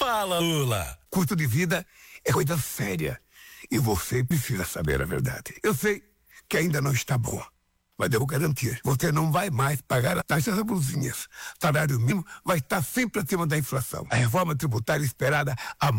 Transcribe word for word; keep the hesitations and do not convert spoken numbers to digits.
Fala, Lula. Custo de vida é coisa séria. E você precisa saber a verdade. Eu sei que ainda não está bom, mas devo garantir, você não vai mais pagar as taxas abusinhas. Salário mínimo vai estar sempre acima da inflação. A reforma tributária esperada há